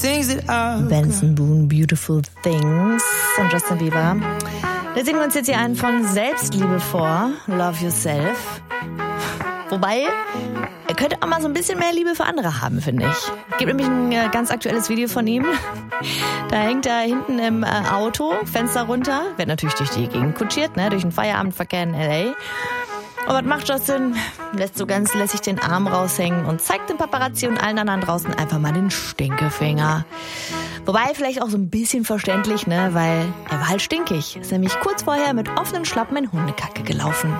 Benson Boone, Beautiful Things und Justin Bieber. Da singen wir uns jetzt hier einen von Selbstliebe vor, Love Yourself. Wobei, er könnte auch mal so ein bisschen mehr Liebe für andere haben, finde ich. Es gibt nämlich ein ganz aktuelles Video von ihm. Da hängt er hinten im Auto, Fenster runter, wird natürlich durch die Gegend kutschiert, ne, durch den Feierabendverkehr in L.A. Und was macht Justin? Lässt so ganz lässig den Arm raushängen und zeigt dem Paparazzi und allen anderen draußen einfach mal den Stinkefinger. Wobei vielleicht auch so ein bisschen verständlich, ne, weil er war halt stinkig. Ist nämlich kurz vorher mit offenen Schlappen in Hundekacke gelaufen.